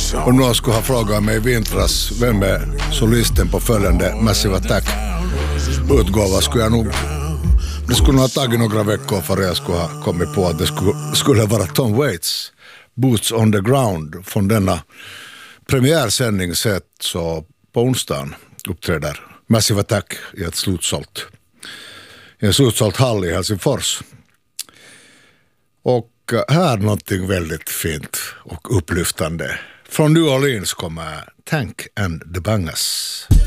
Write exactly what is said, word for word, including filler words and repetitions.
Och någon skulle ha frågat mig i vintras vem är solisten på följande Massive Attack-utgåva, skulle jag nog det skulle nog ha tagit några veckor för att jag skulle ha kommit på att det skulle, skulle vara Tom Waits Boots on the Ground från denna premiärsändning sett så på onsdagen uppträder Massive Attack i ett slutsålt i en slutsålt hall i Helsingfors. Och här någonting väldigt fint och upplyftande. Från New Orleans kommer Tank and the Bangas.